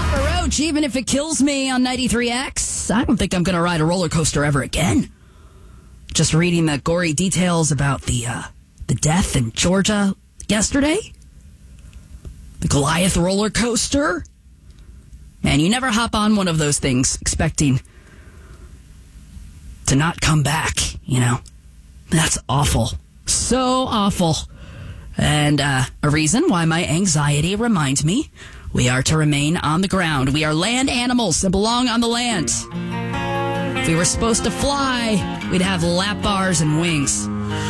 Papa Roach, even if it kills me on 93X, I don't think I'm going to ride a roller coaster ever again. Just reading the gory details about the death in Georgia yesterday. The Goliath roller coaster. Man, you never hop on one of those things expecting to not come back, you know. That's awful. So awful. And a reason why my anxiety reminds me we are to remain on the ground. We are land animals that belong on the land. If we were supposed to fly, we'd have lap bars and wings.